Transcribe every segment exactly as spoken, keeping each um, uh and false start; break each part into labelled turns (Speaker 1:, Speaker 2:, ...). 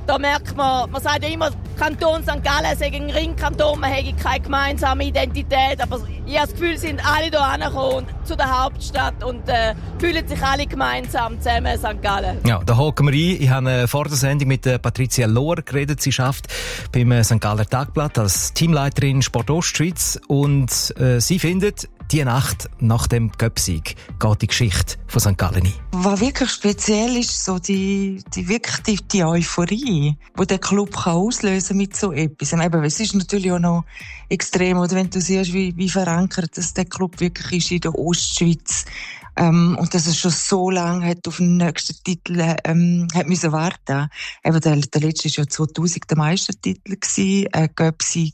Speaker 1: Da merkt man, man sagt ja immer, Kanton Sankt Gallen sei ein Ringkanton, man hätte keine gemeinsame Identität, aber ich habe das Gefühl, sind alle hier angekommen zu der Hauptstadt und äh, fühlen sich alle gemeinsam zusammen Sankt Gallen.
Speaker 2: Ja, da hocken wir ein. Ich habe äh, vor der Sendung mit äh, Patricia Lohr geredet. Sie arbeitet beim äh, Sankt Galler Tagblatt als Teamleiterin Sport Ostschweiz und äh, sie findet, die Nacht nach dem Cup-Sieg geht die Geschichte von Sankt Gallen ein.
Speaker 3: Was wirklich speziell ist, so die, die wirklich die, die Euphorie, die der Club kann auslösen mit so etwas. Und eben, es ist natürlich auch noch extrem, oder wenn du siehst, wie, wie verankert dass der Club wirklich ist in der Ostschweiz. Ähm, und dass es schon so lange hat auf den nächsten Titel ähm, hat müssen warten. Eben der, der letzte war ja zweitausend der Meistertitel gewesen, äh, Cup-Sieg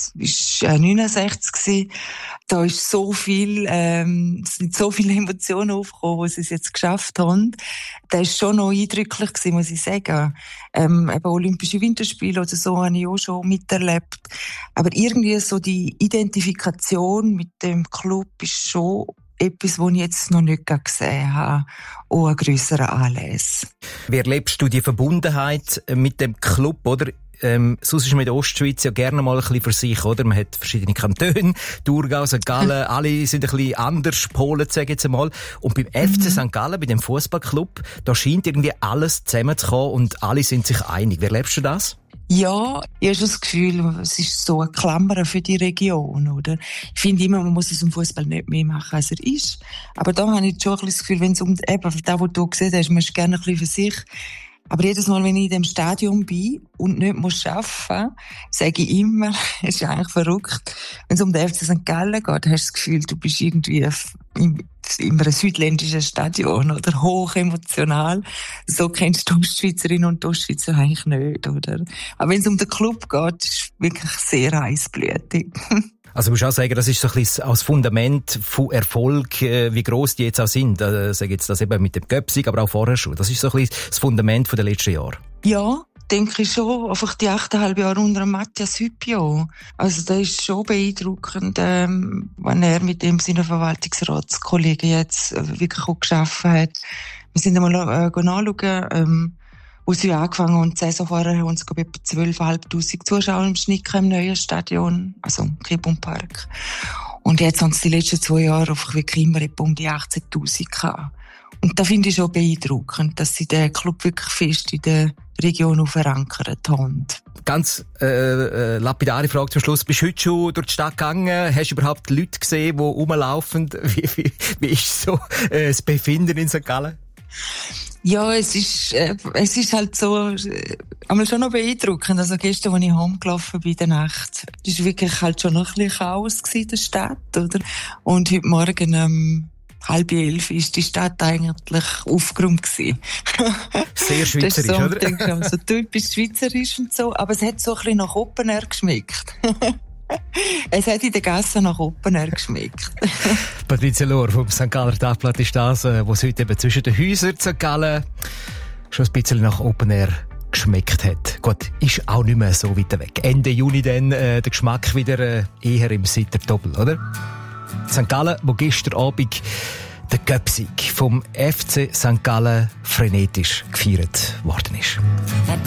Speaker 3: ist äh, neunundsechzig gewesen. Da ist so viel, ähm, es sind so viele Emotionen aufgekommen, wo sie es jetzt geschafft haben. Das ist schon noch eindrücklich gewesen, muss ich sagen. Ähm, eben Olympische Winterspiele oder so habe ich auch schon miterlebt. Aber irgendwie so die Identifikation mit dem Club ist schon etwas, was ich jetzt noch nicht gesehen habe, auch ein grösserer Anlass.
Speaker 2: Wie erlebst du die Verbundenheit mit dem Club, oder? Ähm, sonst ist man in der Ostschweiz ja gerne mal ein bisschen für sich, oder? Man hat verschiedene Kantone, Thurgau, Sankt Gallen, alle sind ein bisschen anders gepolt, sage ich jetzt einmal. Und beim F C Sankt Gallen, bei dem Fußballclub, da scheint irgendwie alles zusammenzukommen und alle sind sich einig. Wie erlebst du das?
Speaker 3: Ja, ich habe schon das Gefühl, es ist so ein Klammern für die Region, oder? Ich finde immer, man muss es im Fußball nicht mehr machen, als er ist. Aber da habe ich schon ein bisschen das Gefühl, wenn es um, eben, das, was du gesehen hast, man ist gerne ein bisschen für sich. Aber jedes Mal, wenn ich in dem Stadion bin und nicht muss arbeiten, sage ich immer, es ist eigentlich verrückt. Wenn es um den F C Sankt Gallen geht, hast du das Gefühl, du bist irgendwie im, in einem südländischen Stadion, oder? Hoch emotional. So kennst du die Ostschweizerinnen und die Ostschweizer eigentlich nicht, oder? Aber wenn es um den Club geht, ist es wirklich sehr heißblütig.
Speaker 2: Also du musst auch sagen, das ist so ein bisschen als Fundament von Erfolg, äh, wie gross die jetzt auch sind. Äh, sage jetzt das eben mit dem Cup-Sieg, aber auch vorher schon. Das ist so ein bisschen das Fundament von den letzten Jahre.
Speaker 3: Ja, denke ich schon. Einfach die achteinhalb Jahre unter Matthias Hüppio. Also das ist schon beeindruckend, ähm, wenn er mit dem seinen Verwaltungsratskollegen jetzt äh, wirklich auch geschaffen hat. Wir sind einmal äh, nachschauen, ähm, wo sie angefangen haben, und die Saison vorher haben sie, glaube ich, etwa zwölftausendfünfhundert Zuschauer im Schnitt im neuen Stadion, also im Kibun Park. Und jetzt haben sie die letzten zwei Jahre einfach wirklich immer etwa um die achtzehntausend gehabt. Und da finde ich schon beeindruckend, dass sie den Club wirklich fest in der Region verankert haben. Ganz
Speaker 2: äh, äh, lapidare Frage zum Schluss. Bist du heute schon durch die Stadt gegangen? Hast du überhaupt Leute gesehen, die rumlaufen? Wie, wie, wie ist so äh, das Befinden in Sankt Gallen?
Speaker 3: Ja, es ist, äh, es ist halt so, äh, einmal schon noch beeindruckend. Also gestern, als ich heimgelaufen bin in der Nacht, das war wirklich halt schon noch ein bisschen Chaos in der Stadt, oder? Und heute Morgen, ähm, halb elf, ist die Stadt eigentlich aufgeräumt gewesen.
Speaker 2: Sehr schweizerisch,
Speaker 3: so,
Speaker 2: oder?
Speaker 3: Denke ich, so typisch schweizerisch und so. Aber es hat so ein bisschen nach Open Air geschmeckt. Es hat in der Gasse nach Open Air geschmeckt.
Speaker 2: Patricia Lohr vom Sankt Galler Tagblatt ist das, wo es heute eben zwischen den Häusern Sankt Gallen schon ein bisschen nach Open Air geschmeckt hat. Gut, ist auch nicht mehr so weit weg. Ende Juni dann äh, der Geschmack wieder äh, eher im Sitter-Doppel, oder? Sankt Gallen, wo gestern Abend der Cup-Sieg vom F C Sankt Gallen frenetisch gefeiert worden ist.